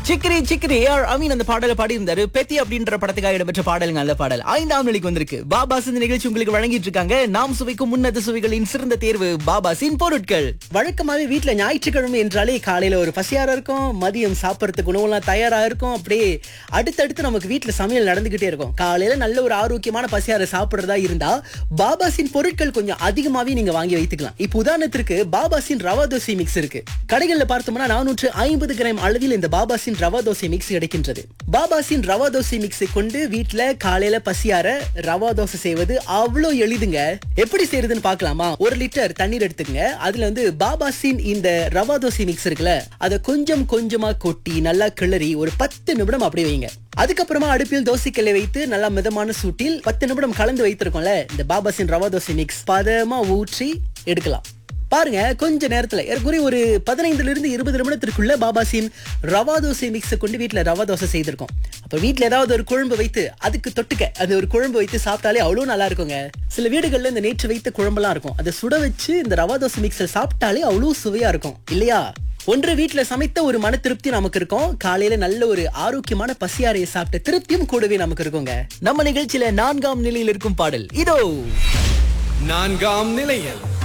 Sikri Sikri AR Ameen அந்த பாடலை பாடியிருந்தாரு. பெத்தி அப்படின்ற படத்துக்காக இடம்பெற்ற பாடலுங்க. நல்ல பாடல் 5ஆம் நிலைக்கு வந்திருக்கு. பாபாஸ் இந்த நிகழ்ச்சி உங்களுக்கு வழங்கிட்டு இருக்காங்க. நாம் சுவைக்கும் உன்னத சுவைகளின் சிறந்த தேர்வு பாபாஸின் பொருட்கள். வழக்கமாவே வீட்டுல ஞாயிற்றுக்கிழமை என்றாலே காலையில ஒரு பசியாரா இருக்கும், மதியம் சாப்பிடறதுக்கு உணவுலாம் தயாரா இருக்கும். அப்படியே அடுத்தடுத்து நமக்கு வீட்டுல சமையல் நடந்துகிட்டே இருக்கும். காலையில நல்ல ஒரு ஆரோக்கியமான பசியாரை சாப்பிடுறதா இருந்தா பாபாஸின் பொருட்கள் கொஞ்சம் அதிகமாவே நீங்க வாங்கி வைத்துக்கலாம். இப்ப உதாரணத்திற்கு பாபாஸின் ரவா தோசை மிக்ஸ் இருக்கு. கடைகள்ல பார்த்தோம்னா 450 கிராம் அளவில் இந்த பாபாஸின் ரவா தோசை மிக்ஸ் கிடைக்கின்றது. பாபாஸின் ரவா தோசை மிக்ஸை கொண்டு வீட்ல காலையில பசியார ரவா தோசை செய்வது அவ்வளோ எளிதுங்க. எப்படி செய்யறதுன்னு பார்க்கலாமா? 1 லிட்டர் தண்ணீர் எடுத்துங்க. அதுல பாபாஸின் இந்த ரவா தோசை மிக்ஸ் இருக்குல்ல, அதை கொஞ்சம் கொஞ்சமா கொட்டி நல்லா கிளறி ஒரு 10 நிமிடம் அப்படி வைங்க. அதுக்கப்புறமா அடுப்பில் தோசைக்கல்லை வைத்து நல்லா மிதமான சூட்டில் 10 நிமிடம் கலந்து வைத்திருக்கோம்ல இந்த பாபாஸின் ரவா தோசை மிக்ஸ் பதமா ஊற்றி எடுக்கலாம். பாருங்க, கொஞ்ச நேரத்துல ஏற்கனவே ஒரு 15 இருந்து 20 நிமிடத்திற்குள்ள பாபாஸின் ரவா தோசை மிக்ஸை கொண்டு வீட்டுல ரவா தோசை செய்திருக்கோம். அப்ப வீட்டுல ஏதாவது ஒரு குழம்பு வைத்து அதுக்கு தொட்டுக்க அது ஒரு குழம்பு வைத்து சாப்பிட்டாலே அவ்வளவு நல்லா இருக்குங்க. சில வீடுகள்ல இந்த நேற்று வைத்த குழம்பெல்லாம் இருக்கும், அதை சுட வச்சு இந்த ரவா தோசை மிக்ஸை சாப்பிட்டாலே அவ்வளவு சுவையா இருக்கும் இல்லையா? ஒன்று வீட்டுல சமைத்த ஒரு மன திருப்தி நமக்கு இருக்கும். காலையில நல்ல ஒரு ஆரோக்கியமான பசியாரையை சாப்பிட்ட திருப்தியும் கூடவே நமக்கு இருக்குங்க. நம்ம நிகழ்ச்சியில 4ஆம் நிலையில் இருக்கும் பாடல் இதோ. 4ஆம் நிலையில்